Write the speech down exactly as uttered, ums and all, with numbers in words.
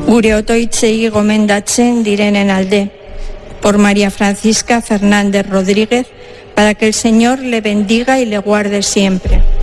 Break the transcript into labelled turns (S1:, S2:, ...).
S1: Gure otoitzei gomendatzen direnen alde, por María Francisca Fernández Rodríguez, para que el Señor le bendiga y le guarde siempre.